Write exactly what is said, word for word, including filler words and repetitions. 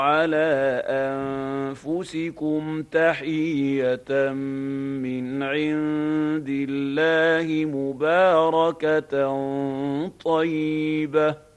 على أنفسكم تحية من عند الله مباركة طيبة